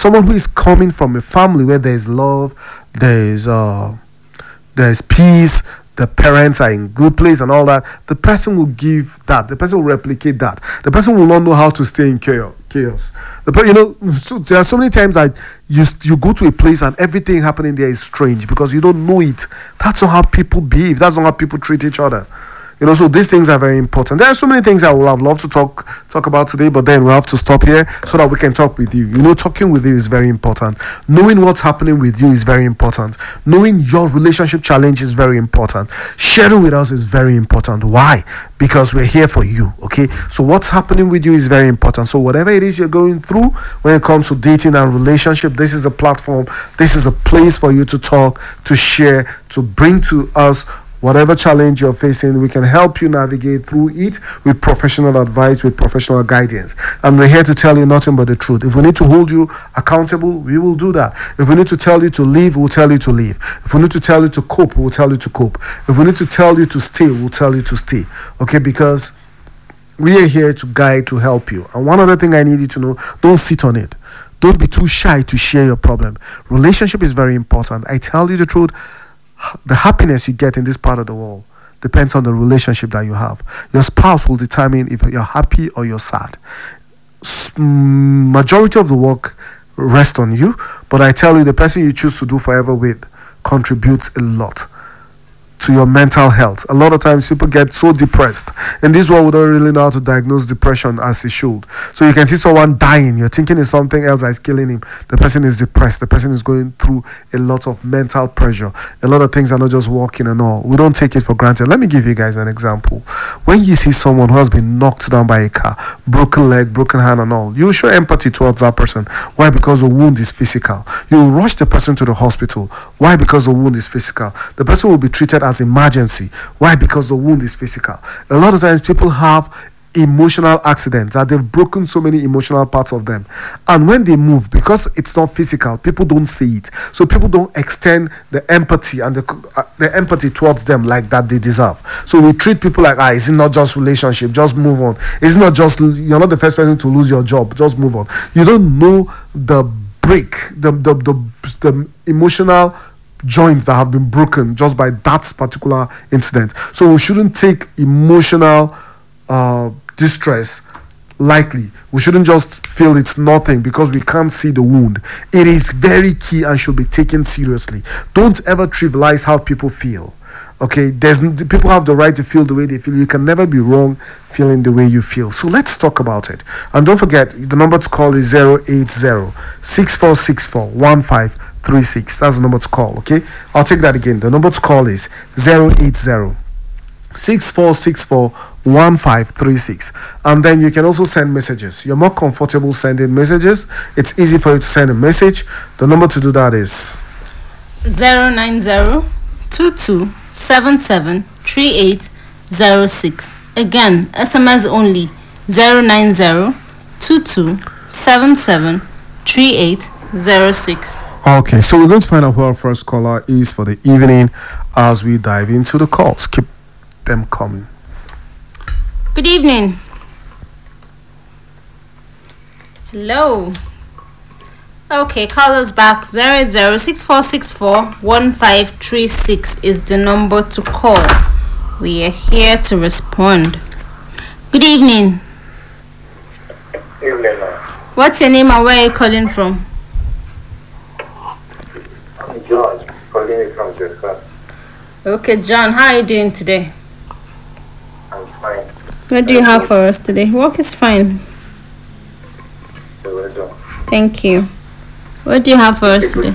someone who is coming from a family where there is love, there's peace, the parents are in good place and all that, the person will give that. The person will replicate that. The person will not know how to stay in chaos. So there are so many times that you go to a place and everything happening there is strange because you don't know it. That's not how people behave. That's not how people treat each other. So these things are very important. There are so many things I would have loved to talk about today, but then we'll have to stop here so that we can talk with you. Talking with you is very important. Knowing what's happening with you is very important. Knowing your relationship challenge is very important. Sharing with us is very important. Why? Because we're here for you, okay? So what's happening with you is very important. So whatever it is you're going through when it comes to dating and relationship, this is a platform, this is a place for you to talk, to share, to bring to us whatever challenge you're facing. We can help you navigate through it with professional advice, with professional guidance. And we're here to tell you nothing but the truth. If we need to hold you accountable, we will do that. If we need to tell you to leave, we'll tell you to leave. If we need to tell you to cope, we'll tell you to cope. If we need to tell you to stay, we'll tell you to stay. Okay, because we are here to guide, to help you. And one other thing I need you to know, don't sit on it. Don't be too shy to share your problem. Relationship is very important. I tell you the truth, the happiness you get in this part of the world depends on the relationship that you have. Your spouse will determine if you're happy or you're sad. Majority of the work rests on you, but I tell you, the person you choose to do forever with contributes a lot to your mental health. A lot of times people get so depressed. In this world, we don't really know how to diagnose depression as it should. So you can see someone dying, you're thinking it's something else that is killing him. The person is depressed. The person is going through a lot of mental pressure. A lot of things are not just working and all. We don't take it for granted. Let me give you guys an example. When you see someone who has been knocked down by a car, broken leg, broken hand and all, you will show empathy towards that person. Why? Because the wound is physical. You will rush the person to the hospital. Why? Because the wound is physical. The person will be treated as emergency. Why? Because the wound is physical. A lot of times people have emotional accidents that they've broken so many emotional parts of them, and when they move, because it's not physical, people don't see it, so people don't extend the empathy and the empathy towards them like that they deserve. So we treat people like, it's not just relationship, just move on. It's not just, you're not the first person to lose your job, just move on. You don't know the break, the emotional joints that have been broken just by that particular incident. So we shouldn't take emotional distress lightly. We shouldn't just feel it's nothing because we can't see the wound. It is very key and should be taken seriously. Don't ever trivialize how people feel. Okay, people have the right to feel the way they feel. You can never be wrong feeling the way you feel. So let's talk about it. And don't forget, the number to call is 080-6464-1536. That's the number to call, okay? I'll take that again. The number to call is 080-6464-1536. And then you can also send messages. You're more comfortable sending messages. It's easy for you to send a message. The number to do that is 090-2277-3806. Again, SMS only 090-2277-3806. Okay, so we're going to find out who our first caller is for the evening as we dive into the calls. Keep them coming. Good evening. Hello. Okay, call us back. 080-6464-1536 is the number to call. We are here to respond. Good evening. Evening. What's your name and where are you calling from? I'm John, calling from Jakarta. Okay, John, how are you doing today? I'm fine. What do you have for us today? Work is fine. Thank you. What do you have for us today?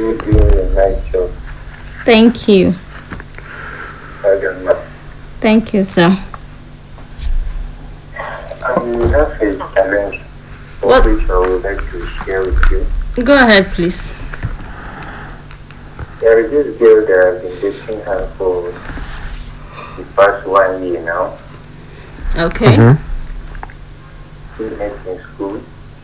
Thank you. Thank you, sir. I have a challenge which I would like to share with you. Go ahead, please. There is this girl that I've been dating her for the past 1 year now. Okay. She met in school.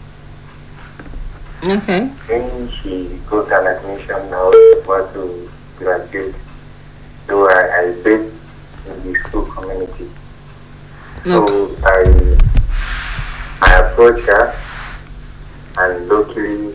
Okay. When she got an admission now about to graduate, so I based in the school community. So I approached her and look,